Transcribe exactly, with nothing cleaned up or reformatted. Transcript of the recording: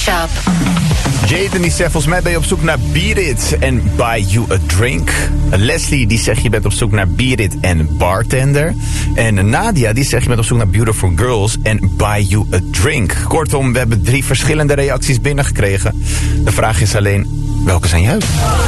Shop. Jaden die zegt, volgens mij ben je op zoek naar Beat It en Buy You a Drink. Leslie die zegt, je bent op zoek naar Beat It en Bartender. En Nadia die zegt, je bent op zoek naar Beautiful Girls en Buy You a Drink. Kortom, we hebben drie verschillende reacties binnengekregen. De vraag is alleen, welke zijn juist?